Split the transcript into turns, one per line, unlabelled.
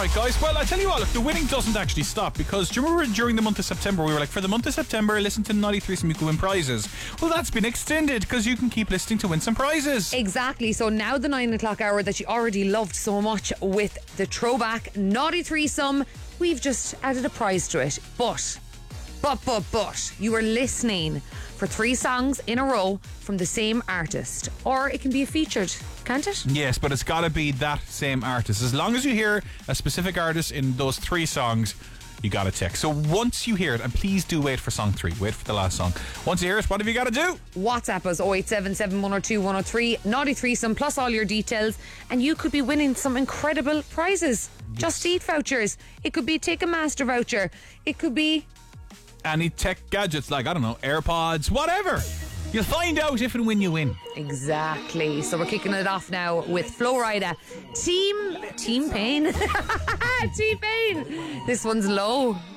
Alright guys, well I tell you what, look, the winning doesn't actually stop, because do you remember during the month of September we were like, for the month of September listen to Naughty Threesome, you can win prizes. Well, that's been extended because you can keep listening to win some prizes.
Exactly, so now the 9 o'clock hour that you already loved so much with the throwback Naughty Threesome, we've just added a prize to it. But you are listening for 3 songs in a row from the same artist, or it can be a featured, can't it?
Yes, but it's got to be that same artist. As long as you hear a specific artist in those 3 songs, you got to tick. So once you hear it, and please do wait for song 3, wait for the last song. Once you hear it, what have you got to do?
WhatsApp us 0877 102 103, Naughty Threesome plus all your details, and you could be winning some incredible prizes. Yes. Just Eat vouchers. It could be Ticketmaster voucher. It could be
any tech gadgets, like, I don't know, AirPods, whatever. You'll find out if and when you win.
Exactly. So we're kicking it off now with Flo Rida. Team Pain. T-Pain. This one's Low.